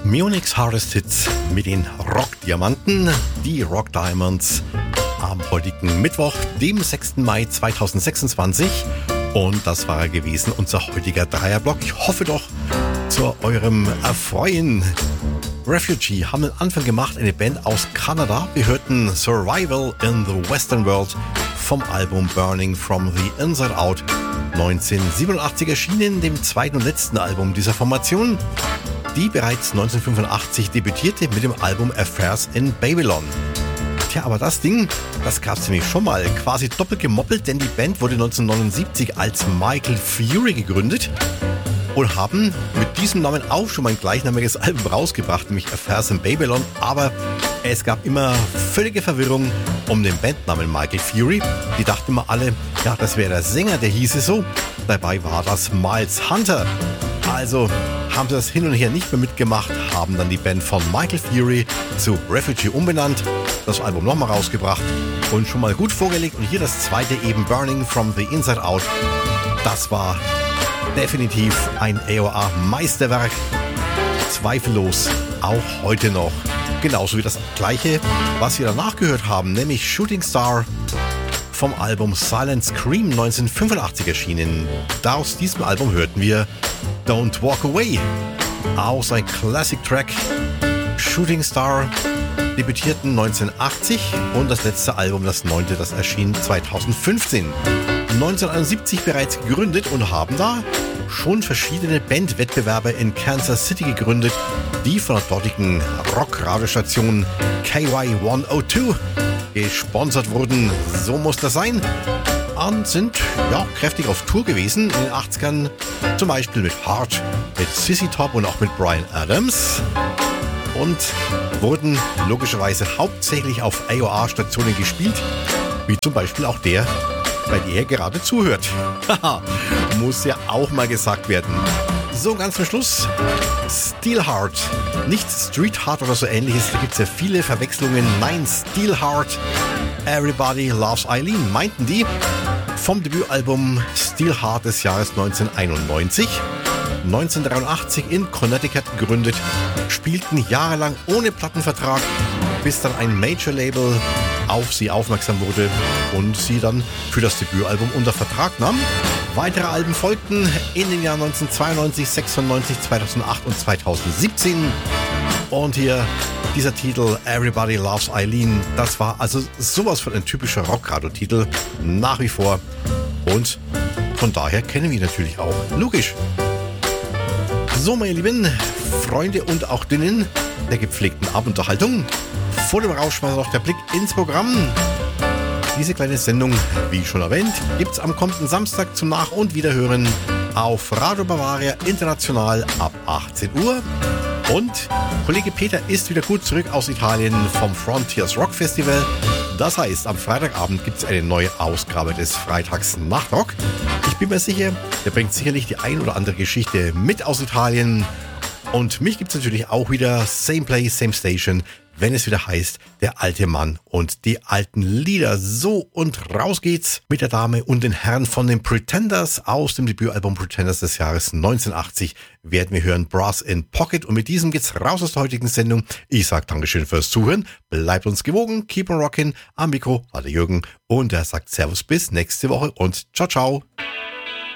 Munich's Hardest Hits mit den Rock-Diamanten, die Rock Diamonds, am heutigen Mittwoch, dem 6. Mai 2026. Und das war gewesen unser heutiger Dreierblock. Ich hoffe doch zu eurem Erfreuen. Refugee haben den Anfang gemacht, eine Band aus Kanada. Wir hörten Survival in the Western World vom Album Burning from the Inside Out, 1987 erschienen, dem zweiten und letzten Album dieser Formation, die bereits 1985 debütierte mit dem Album Affairs in Babylon. Tja, aber das Ding, das gab es nämlich schon mal, quasi doppelt gemoppelt, denn die Band wurde 1979 als Michael Fury gegründet und haben mit diesem Namen auch schon mal ein gleichnamiges Album rausgebracht, nämlich Affairs in Babylon, aber es gab immer völlige Verwirrung um den Bandnamen Michael Fury. Die dachten immer alle, ja, das wäre der Sänger, der hieße so. Dabei war das Miles Hunter. Also haben sie das hin und her nicht mehr mitgemacht, haben dann die Band von Michael Fury zu Refugee umbenannt, das Album nochmal rausgebracht und schon mal gut vorgelegt. Und hier das zweite eben, Burning from the Inside Out. Das war definitiv ein AOR-Meisterwerk. Zweifellos auch heute noch. Genauso wie das gleiche, was wir danach gehört haben, nämlich Shooting Star vom Album Silent Scream 1985 erschienen. Da aus diesem Album hörten wir Don't Walk Away. Auch sein Classic-Track Shooting Star debütierten 1980 und das letzte Album, das 9., das erschien 2015. 1971 bereits gegründet und haben da schon verschiedene Bandwettbewerbe in Kansas City gegründet, die von der dortigen Rock-Radiostation KY102 gesponsert wurden. So muss das sein. Und sind ja kräftig auf Tour gewesen in den 80ern, zum Beispiel mit Heart, mit Sissy Top und auch mit Bryan Adams. Und wurden logischerweise hauptsächlich auf AOR-Stationen gespielt, wie zum Beispiel auch der, bei der ihr gerade zuhört. Haha, muss ja auch mal gesagt werden. So, ganz zum Schluss, Steelheart. Nicht Streetheart oder so ähnliches, da gibt es ja viele Verwechslungen. Nein, Steelheart, Everybody Loves Eileen, meinten die. Vom Debütalbum Steelheart des Jahres 1991. 1983 in Connecticut gegründet, spielten jahrelang ohne Plattenvertrag, bis dann ein Major-Label auf sie aufmerksam wurde und sie dann für das Debütalbum unter Vertrag nahm. Weitere Alben folgten in den Jahren 1992, 96, 2008 und 2017. Und hier dieser Titel Everybody Loves Eileen, das war also sowas von ein typischer Rockradio-Titel, nach wie vor. Und von daher kennen wir ihn natürlich auch. Logisch. So, meine lieben Freunde und auch Dinnen der gepflegten Abendunterhaltung. Vor dem Rauschmeißer noch der Blick ins Programm. Diese kleine Sendung, wie schon erwähnt, gibt es am kommenden Samstag zum Nach- und Wiederhören auf Radio Bavaria International ab 18 Uhr. Und Kollege Peter ist wieder gut zurück aus Italien vom Frontiers Rock Festival. Das heißt, am Freitagabend gibt es eine neue Ausgabe des Freitags Nachtrock. Ich bin mir sicher, der bringt sicherlich die ein oder andere Geschichte mit aus Italien. Und mich gibt es natürlich auch wieder Same Place, Same Station, wenn es wieder heißt, der alte Mann und die alten Lieder. So, und raus geht's mit der Dame und den Herren von den Pretenders. Aus dem Debütalbum Pretenders des Jahres 1980 werden wir hören Brass in Pocket. Und mit diesem geht's raus aus der heutigen Sendung. Ich sag Dankeschön fürs Zuhören. Bleibt uns gewogen. Keep on rockin'. Am Mikro war der Jürgen. Und er sagt Servus bis nächste Woche und ciao, ciao.